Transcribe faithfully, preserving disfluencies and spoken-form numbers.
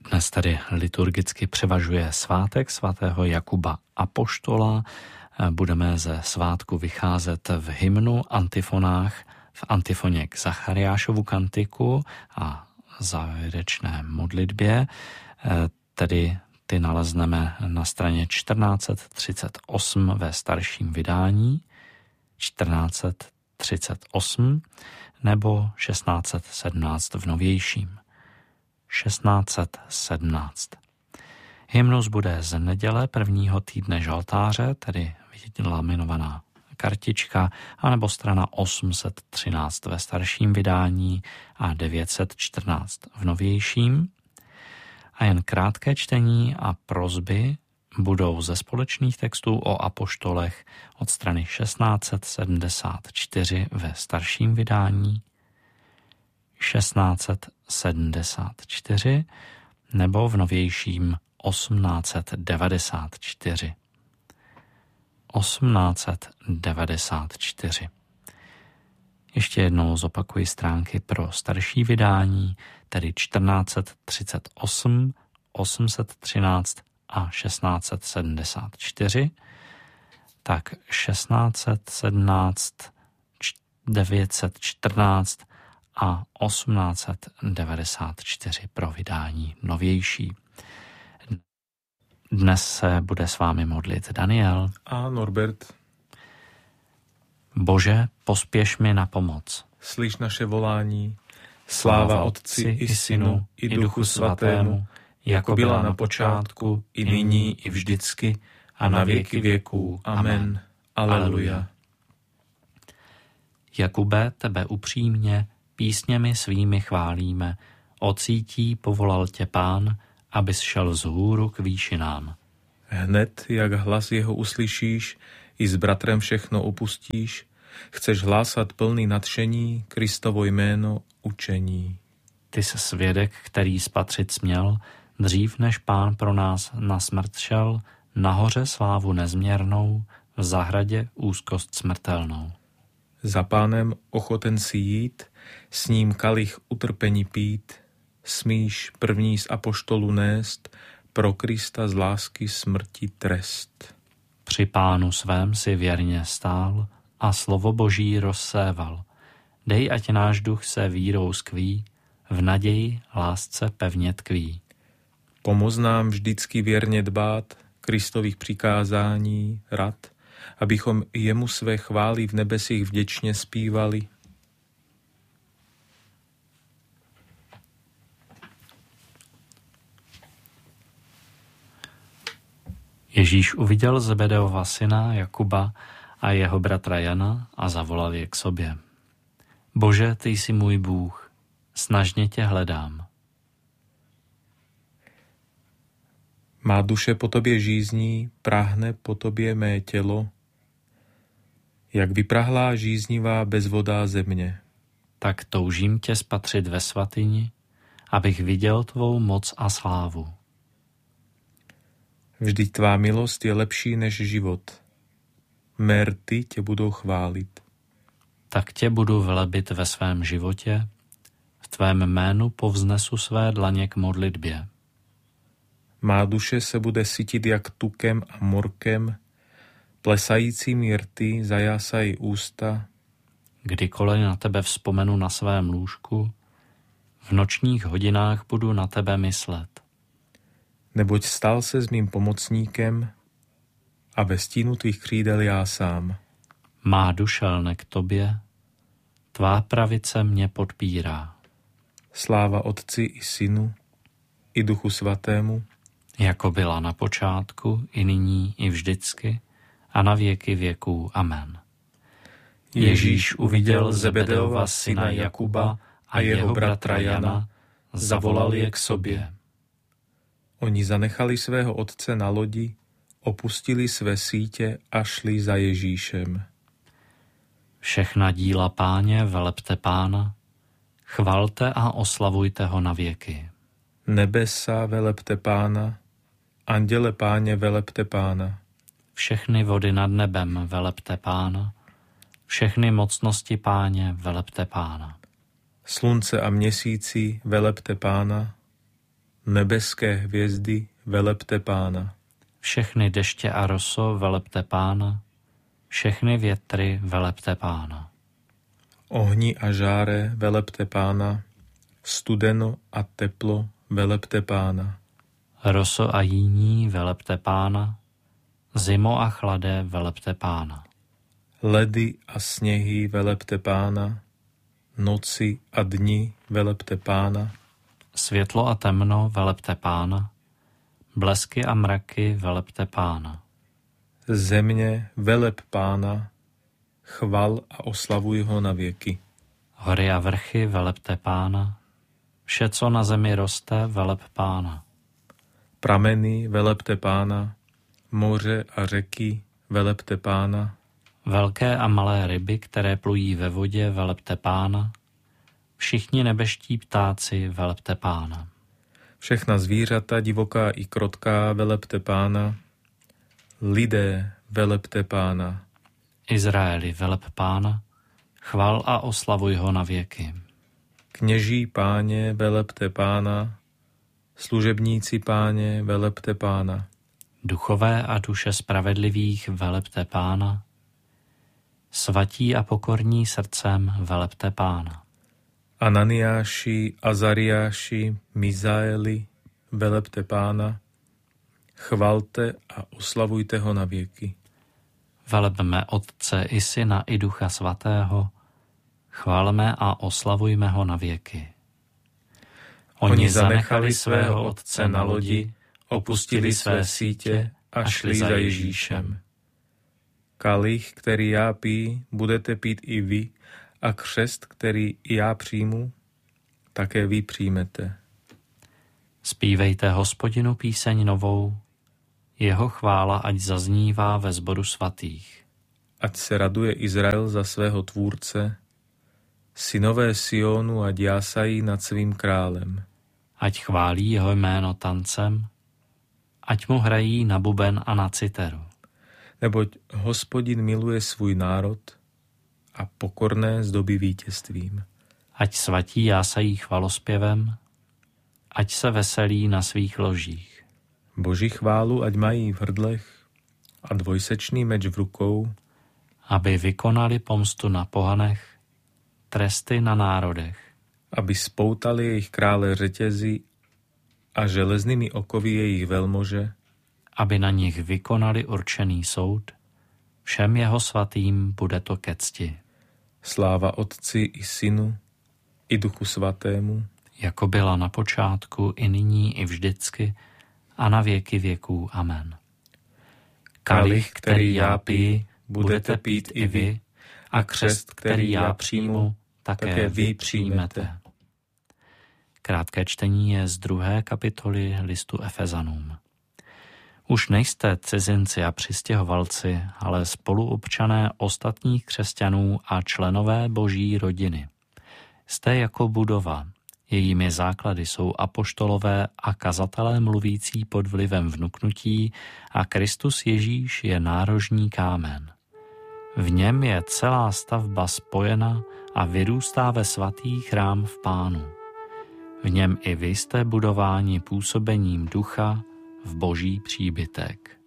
Dnes tedy liturgicky převažuje svátek svatého Jakuba Apoštola. Budeme ze svátku vycházet v hymnu, antifonách, v antifoně k Zachariášovu kantiku a závěrečné modlitbě. Tedy ty nalezneme na straně čtrnáct třicet osm ve starším vydání, čtrnáct třicet osm nebo šestnáct sedmnáct v novějším. šestnáct sedmnáct. Hymnus bude z neděle prvního týdne žaltáře, tedy laminovaná kartička, anebo strana osm set třináct ve starším vydání a devět set čtrnáct v novějším. A jen krátké čtení a prosby budou ze společných textů o apoštolech od strany šestnáct sedmdesát čtyři ve starším vydání, šestnáct sedmdesát čtyři nebo v novějším osmnáct devadesát čtyři. osmnáct devadesát čtyři. Ještě jednou zopakuji stránky pro starší vydání, tedy čtrnáct třicet osm, osm set třináct a šestnáct sedmdesát čtyři. Tak šestnáct sedmnáct, devět set čtrnáct a osmnáct devadesát čtyři pro vydání novější. Dnes se bude s vámi modlit Daniel a Norbert. Bože, pospěš mi na pomoc. Slyš naše volání. Sláva Otci i Synu i Duchu Svatému, jako byla na počátku, i nyní, i vždycky, a na věky věků. Amen. Aleluja. Jakube, tebe upřímně písněmi svými chválíme, ocítí povolal tě Pán, abys šel vzhůru k výšinám. Hned, jak hlas jeho uslyšíš, i s bratrem všechno opustíš, chceš hlásat plný nadšení, Kristovo jméno učení. Ty jsi svědek, který spatřit směl, dřív než Pán pro nás na smrt šel, nahoře slávu nezměrnou, v zahradě úzkost smrtelnou. Za Pánem ochoten si jít, s ním kalich utrpení pít, smíš první z apoštolů nést, pro Krista z lásky smrti trest. Při Pánu svém si věrně stál a slovo Boží rozséval. Dej, ať náš duch se vírou skví, v naději lásce pevně tkví. Pomoz nám vždycky věrně dbát Kristových přikázání, rad, abychom jemu své chvály v nebesích vděčně zpívali. Ježíš uviděl Zebedeova syna Jakuba a jeho bratra Jana a zavolal je k sobě. Bože, ty jsi můj Bůh, snažně tě hledám. Má duše po tobě žízní, prahne po tobě mé tělo, jak vyprahlá žíznivá bezvodá země. Tak toužím tě spatřit ve svatyni, abych viděl tvou moc a slávu. Vždyť tvá milost je lepší než život. Mé rty tě budou chválit. Tak tě budu velebit ve svém životě, v tvém jménu povznesu své dlaně k modlitbě. Má duše se bude sytit jak tukem a morkem, plesajícími rty zajásají ústa. Kdykoliv na tebe vzpomenu na svém lůžku, v nočních hodinách budu na tebe myslet. Neboť stal se s mým pomocníkem a ve stínu tvých křídel já sám. Má duše lne k tobě, tvá pravice mě podpírá. Sláva Otci i Synu i Duchu Svatému, jako byla na počátku, i nyní, i vždycky, a na věky věků. Amen. Ježíš uviděl Zebedeova syna Jakuba a jeho bratra Jana, zavolal je k sobě. Oni zanechali svého otce na lodi, opustili své sítě a šli za Ježíšem. Všechna díla Páně velepte Pána, chvalte a oslavujte ho na věky. Nebesa velepte Pána, anděle Páně velepte Pána. Všechny vody nad nebem velepte Pána, všechny mocnosti Páně velepte Pána. Slunce a měsíci velepte Pána, Nebeské hvězdy, velepte Pána. Všechny deště a roso, velepte Pána. Všechny větry, velepte Pána. Ohni a žáre, velepte Pána. Studeno a teplo, velepte Pána. Roso a jíní, velepte Pána. Zimo a chlade, velepte Pána. Ledy a sněhy, velepte Pána. Noci a dni, velepte Pána. Světlo a temno, velepte Pána. Blesky a mraky, velepte Pána. Země, veleb Pána. Chval a oslavuj ho na věky. Hory a vrchy, velepte Pána. Vše, co na zemi roste, veleb Pána. Prameny, velepte Pána. Moře a řeky, velepte Pána. Velké a malé ryby, které plují ve vodě, velepte Pána. Všichni nebeští ptáci, velepte Pána. Všechna zvířata, divoká i krotká, velepte Pána. Lidé, velepte Pána. Izraeli, veleb Pána. Chval a oslavuj ho na věky. Kněží Páně, velepte Pána. Služebníci Páně, velepte Pána. Duchové a duše spravedlivých, velepte Pána. Svatí a pokorní srdcem, velepte Pána. Ananiáši, Azariáši, Mizaeli, velepte Pána. Chvalte a oslavujte ho na věky. Velebme Otce i Syna i Ducha Svatého. Chválme a oslavujme ho na věky. Oni zanechali svého otce na lodi, opustili své sítě a šli za Ježíšem. Kalich, který já pí, budete pít i vy, a křest, který já přijmu, také vy přijmete. Zpívejte Hospodinu píseň novou, jeho chvála ať zaznívá ve sboru svatých. Ať se raduje Izrael za svého tvůrce, synové Sionu ať jásají nad svým králem. Ať chválí jeho jméno tancem, ať mu hrají na buben a na citeru. Neboť Hospodin miluje svůj národ a pokorné zdobí vítězstvím. Ať svatí jásají chvalospěvem, ať se veselí na svých ložích. Boží chválu ať mají v hrdlech a dvojsečný meč v rukou, aby vykonali pomstu na pohanech, tresty na národech. Aby spoutali jejich krále řetězy a železnými okovy jejich velmože, aby na nich vykonali určený soud, všem jeho svatým bude to ke cti. Sláva Otci i Synu i Duchu Svatému, jako byla na počátku, i nyní, i vždycky, a na věky věků. Amen. Kalich, který já piji, budete pít i vy, a křest, který já přijmu, také vy přijmete. Krátké čtení je z druhé kapitoly listu Efezanům. Už nejste cizinci a přistěhovalci, ale spoluobčané ostatních křesťanů a členové Boží rodiny. Jste jako budova, jejími základy jsou apoštolové a kazatelé mluvící pod vlivem vnuknutí a Kristus Ježíš je nárožní kámen. V něm je celá stavba spojena a vyrůstá ve svatý chrám v Pánu. V něm i vy jste budováni působením ducha v Boží příbytek.